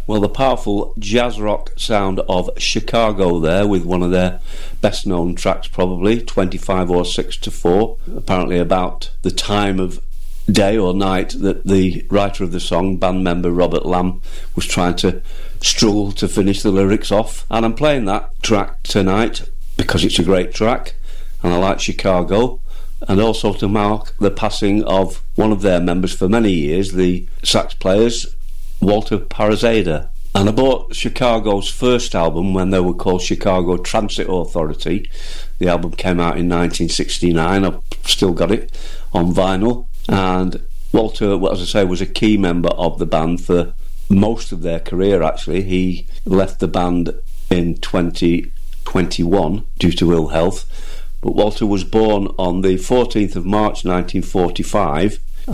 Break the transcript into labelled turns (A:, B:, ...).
A: Well, the powerful jazz rock sound of Chicago there, with one of their best known tracks probably, 2506 to 4, apparently about the time of day or night that the writer of the song, band member Robert Lamb, was trying to struggle to finish the lyrics off. And I'm playing that track tonight because it's a great track and I like Chicago, and also to mark the passing of one of their members for many years, the sax players Walter Parazeda. And I bought Chicago's first album when they were called Chicago Transit Authority. The album came out in 1969. I've still got it on vinyl. And Walter, as I say, was a key member of the band for most of their career, actually. He left the band in 2021 due to ill health. But Walter was born on the 14th of March 1945